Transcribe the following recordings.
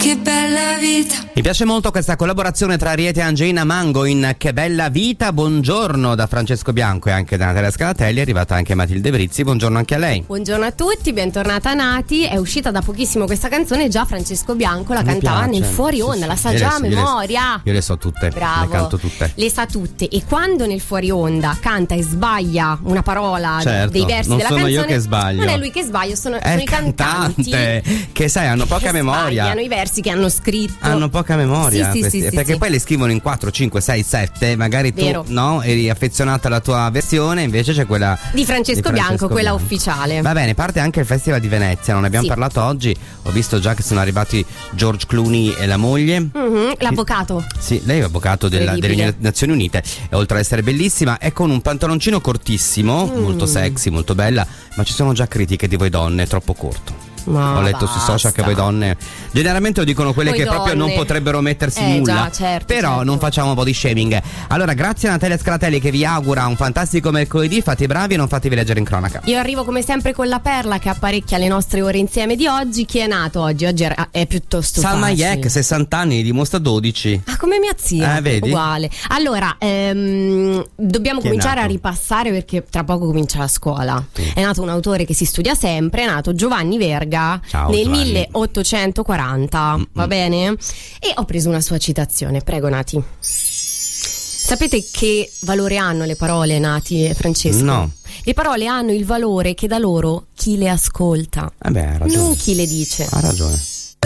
Che bella vita. Mi piace molto questa collaborazione tra Ariete e Angelina Mango in Che bella vita. Buongiorno da Francesco Bianco e anche da Natalia Scalatelli. È arrivata anche Matilde Brizzi, buongiorno anche a lei. Buongiorno a tutti, bentornata Nati. È uscita da pochissimo questa canzone, già Francesco Bianco la cantava nel fuori onda, la sa già a memoria. Io le so tutte, bravo, le canto tutte. Le sa tutte, e quando nel fuori onda canta e sbaglia una parola, certo, dei versi non della sono canzone, io che sbaglio. non è lui che sbaglia, sono i cantanti che sai, hanno poca memoria. Hanno i versi che hanno scritto. Hanno poca memoria, sì, perché poi le scrivono in 4, 5, 6, 7. Magari vero, tu no, eri affezionata alla tua versione, invece c'è quella di Francesco Bianco, quella ufficiale. Va bene, parte anche il Festival di Venezia, non ne abbiamo parlato oggi. Ho visto già che sono arrivati George Clooney e la moglie. L'avvocato. Sì, lei è avvocato delle Nazioni Unite, e oltre ad essere bellissima è con un pantaloncino cortissimo, molto sexy, molto bella, ma ci sono già critiche di voi donne, troppo corto. Ho letto sui social che voi donne generalmente lo dicono quelle voi che donne proprio non potrebbero mettersi nulla, già, certo, però non facciamo body shaming. Allora, grazie a Natalia Scalatelli che vi augura un fantastico mercoledì. Fate i bravi e non fatevi leggere in cronaca. Io arrivo come sempre con la perla che apparecchia le nostre ore insieme di oggi. Chi è nato oggi? Oggi è piuttosto Salma facile. Hayek, 60 anni, dimostra 12. Ah, come mia zia, vedi? Uguale. Allora, dobbiamo cominciare a ripassare perché tra poco comincia la scuola. È nato un autore che si studia sempre, è nato Giovanni Verga. Ciao, nel Giovanni. 1840, va bene? E ho preso una sua citazione, prego Nati. Sapete che valore hanno le parole, Nati e Francesco? No. Le parole hanno il valore che dà loro chi le ascolta, Ha ragione. non chi le dice. Ha ragione.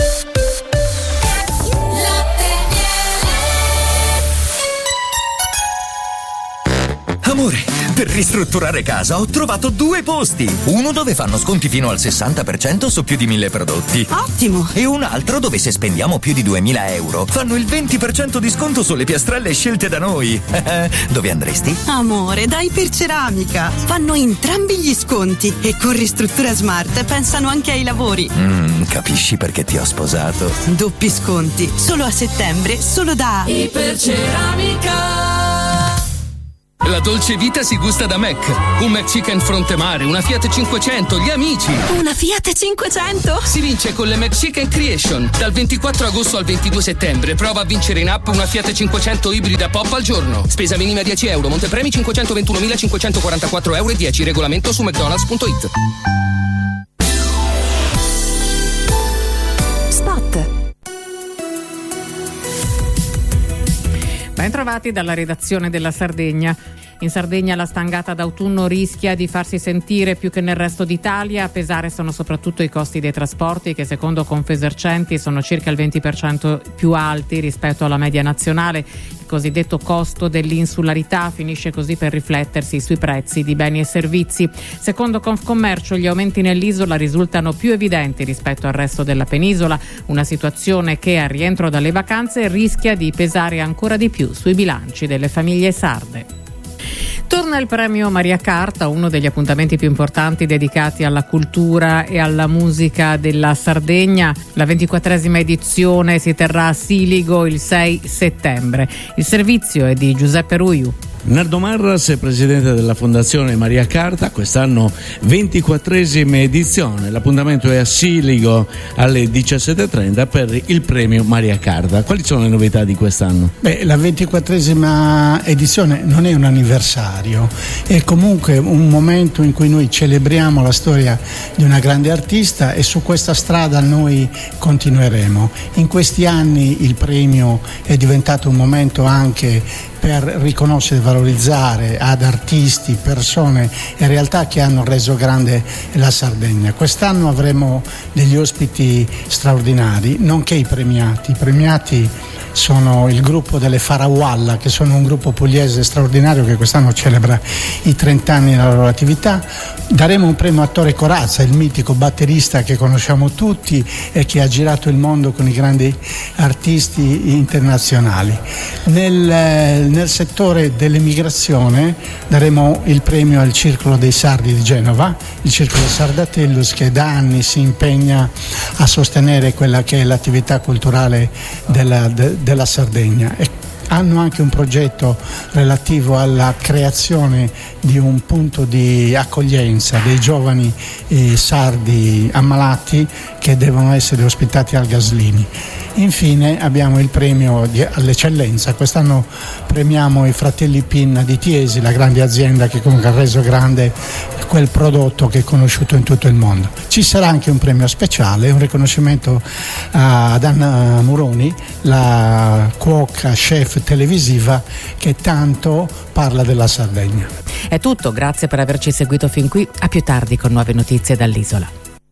Amore, per ristrutturare casa ho trovato 2 posti. Uno dove fanno sconti fino al 60% su più di 1000 prodotti. Ottimo! E un altro dove se spendiamo più di 2000 euro fanno il 20% di sconto sulle piastrelle scelte da noi. Dove andresti? Amore, da Iperceramica. Fanno entrambi gli sconti e con Ristruttura Smart pensano anche ai lavori. Capisci perché ti ho sposato? Doppi sconti, solo a settembre, solo da Iperceramica. La dolce vita si gusta da Mac. Un McChicken Frontemare, una Fiat 500, gli amici. Una Fiat 500? Si vince con le McChicken Creation. Dal 24 agosto al 22 settembre prova a vincere in app una Fiat 500 ibrida pop al giorno. Spesa minima 10 euro, montepremi 521.544 euro e 10. Regolamento su mcdonalds.it. Ben trovati dalla redazione della Sardegna. In Sardegna la stangata d'autunno rischia di farsi sentire più che nel resto d'Italia. A pesare sono soprattutto i costi dei trasporti che secondo Confesercenti sono circa il 20% più alti rispetto alla media nazionale. Il cosiddetto costo dell'insularità finisce così per riflettersi sui prezzi di beni e servizi. Secondo Confcommercio gli aumenti nell'isola risultano più evidenti rispetto al resto della penisola, una situazione che al rientro dalle vacanze rischia di pesare ancora di più sui bilanci delle famiglie sarde. Torna il premio Maria Carta, uno degli appuntamenti più importanti dedicati alla cultura e alla musica della Sardegna. La 24esima edizione si terrà a Siligo il 6 settembre. Il servizio è di Giuseppe Ruiu. Nardo Marras è presidente della Fondazione Maria Carta, quest'anno 24esima edizione. L'appuntamento è a Siligo alle 17:30 per il premio Maria Carta. Quali sono le novità di quest'anno? La 24esima edizione non è un anniversario, è comunque un momento in cui noi celebriamo la storia di una grande artista e su questa strada noi continueremo. In questi anni il premio è diventato un momento anche per riconoscere e valorizzare ad artisti, persone e realtà che hanno reso grande la Sardegna. Quest'anno avremo degli ospiti straordinari, nonché i premiati. I premiati sono il gruppo delle Farawalla, che sono un gruppo pugliese straordinario che quest'anno celebra i 30 anni della loro attività. Daremo un premio a Attore Corazza, il mitico batterista che conosciamo tutti e che ha girato il mondo con i grandi artisti internazionali. Nel settore dell'emigrazione daremo il premio al Circolo dei Sardi di Genova, il Circolo Sardatellus, che da anni si impegna a sostenere quella che è l'attività culturale della Sardegna. E hanno anche un progetto relativo alla creazione di un punto di accoglienza dei giovani sardi ammalati che devono essere ospitati al Gaslini. Infine abbiamo il premio all'eccellenza. Quest'anno premiamo i fratelli Pinna di Tiesi, la grande azienda che comunque ha reso grande quel prodotto che è conosciuto in tutto il mondo. Ci sarà anche un premio speciale, un riconoscimento ad Anna Muroni, la cuoca chef televisiva che tanto parla della Sardegna. È tutto, grazie per averci seguito fin qui, a più tardi con nuove notizie dall'isola.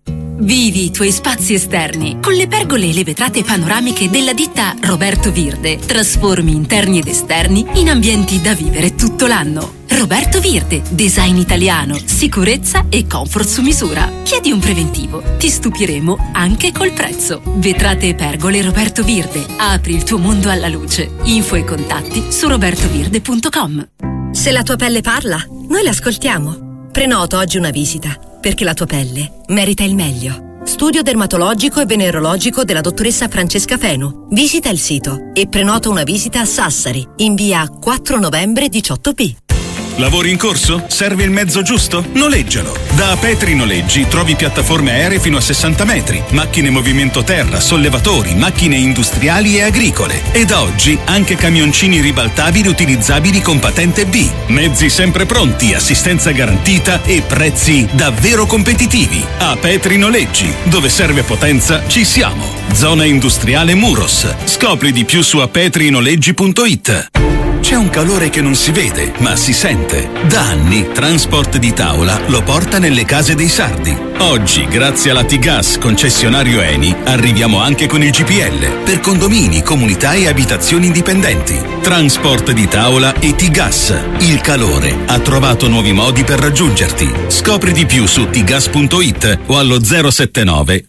Vivi i tuoi spazi esterni con le pergole e le vetrate panoramiche della ditta Roberto Virde. Trasformi interni ed esterni in ambienti da vivere tutto l'anno. Roberto Virde, design italiano, sicurezza e comfort su misura. Chiedi un preventivo, ti stupiremo anche col prezzo. Vetrate e pergole Roberto Virde, apri il tuo mondo alla luce. Info e contatti su robertovirde.com. Se la tua pelle parla, noi l'ascoltiamo. Prenota oggi una visita, perché la tua pelle merita il meglio. Studio dermatologico e venerologico della dottoressa Francesca Fenu. Visita il sito e prenota una visita a Sassari, in via 4 novembre 18B. Lavori in corso? Serve il mezzo giusto? Noleggialo! Da Petri Noleggi trovi piattaforme aeree fino a 60 metri, macchine movimento terra, sollevatori, macchine industriali e agricole. E da oggi anche camioncini ribaltabili utilizzabili con patente B. Mezzi sempre pronti, assistenza garantita e prezzi davvero competitivi. A Petri Noleggi, dove serve potenza, ci siamo. Zona industriale Muros. Scopri di più su apetrinoleggi.it. C'è un calore che non si vede, ma si sente. Da anni Transport di Tavola lo porta nelle case dei sardi. Oggi, grazie alla T-Gas concessionario Eni, arriviamo anche con il GPL per condomini, comunità e abitazioni indipendenti. Transport di Tavola e T-Gas. Il calore ha trovato nuovi modi per raggiungerti. Scopri di più su tgas.it o allo 079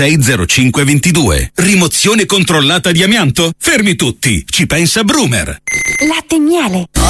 2605 22. Rimozione controllata di amianto? Fermi tutti, ci pensa Brumer. Latte e miele.